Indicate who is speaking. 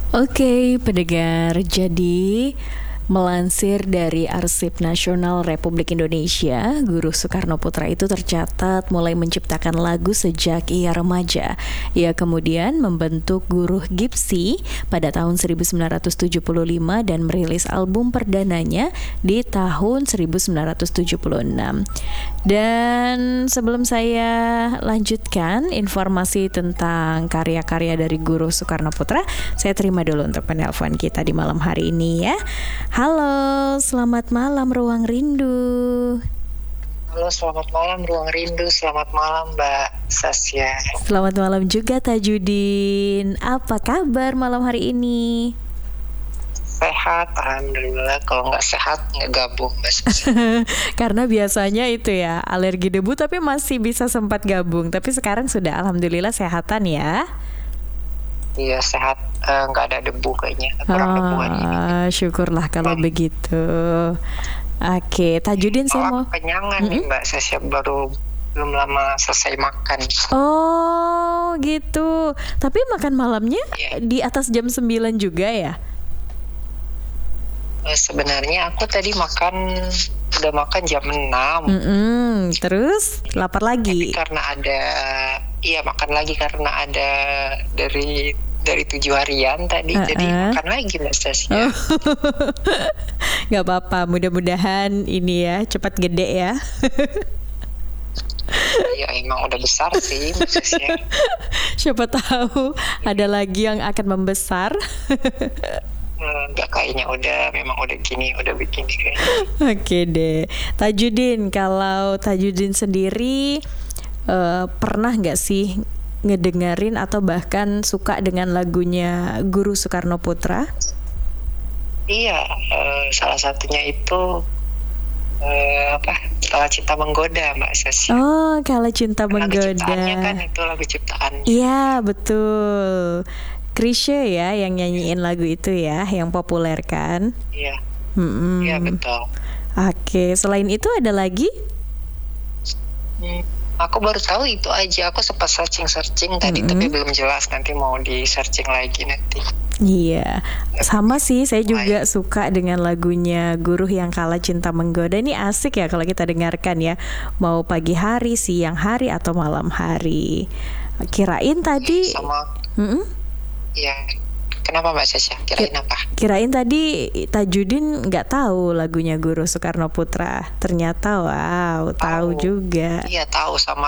Speaker 1: Oke, pendengar. Jadi, melansir dari Arsip Nasional Republik Indonesia, Guru Soekarno Putra itu tercatat mulai menciptakan lagu sejak ia remaja. Ia kemudian membentuk Guruh Gipsy pada tahun 1975 dan merilis album perdananya di tahun 1976. Dan sebelum saya lanjutkan informasi tentang karya-karya dari Guru Soekarno Putra, saya terima dulu untuk penelpon kita di malam hari ini ya. Halo, selamat malam Ruang Rindu.
Speaker 2: Halo, selamat malam Ruang Rindu. Selamat malam Mbak Sasya.
Speaker 1: Selamat malam juga Tajudin. Apa kabar malam hari ini?
Speaker 2: Sehat, alhamdulillah. Kalau nggak sehat nggak gabung Mbak Sasya.
Speaker 1: Karena biasanya itu ya alergi debu, tapi masih bisa sempat gabung. Tapi sekarang sudah alhamdulillah sehatan ya.
Speaker 2: Iya sehat, nggak ada debu kayaknya, kurang debuan ini.
Speaker 1: Syukurlah kalau begitu. Oke, Tajudin saya mau
Speaker 2: kenyangan nih Mbak Sasya, belum lama selesai makan.
Speaker 1: Oh gitu. Tapi makan malamnya di atas jam 9 juga ya?
Speaker 2: Sebenarnya aku tadi udah makan jam 6.
Speaker 1: Terus lapar lagi?
Speaker 2: Tapi karena makan lagi karena ada dari 7 harian tadi, jadi makan lagi Mbak Sasya.
Speaker 1: Gak apa-apa, mudah-mudahan ini ya cepat gede ya.
Speaker 2: Ya emang udah besar sih Mbak Sasya.
Speaker 1: Siapa tahu ada lagi yang akan membesar.
Speaker 2: Enggak, kayaknya memang udah begini kayaknya.
Speaker 1: Oke deh, Tajudin, kalau Tajudin sendiri pernah nggak sih ngedengerin atau bahkan suka dengan lagunya Guru Soekarno Putra?
Speaker 2: Iya, salah satunya itu Kala Cinta Menggoda Mbak Sasya.
Speaker 1: Oh, Kala Cinta Menggoda.
Speaker 2: Lagu ciptaannya kan itu lagu ciptaannya.
Speaker 1: Iya betul. Chrisye ya yang nyanyiin lagu itu ya, yang populer kan?
Speaker 2: Iya. Iya betul.
Speaker 1: Oke, selain itu ada lagi?
Speaker 2: Aku baru tahu itu aja. Aku sempat searching tadi, tapi belum jelas. Nanti mau di searching lagi nanti.
Speaker 1: Iya, sama sih. Saya juga suka dengan lagunya Guruh yang Kala Cinta Menggoda. Ini asik ya kalau kita dengarkan ya. Mau pagi hari, siang hari, atau malam hari. Kirain tadi.
Speaker 2: Iya. Kenapa Mbak Sasya? Kirain apa?
Speaker 1: Kirain tadi Tajudin nggak tahu lagunya Guru Soekarno Putra. Ternyata tahu juga.
Speaker 2: Iya tahu, sama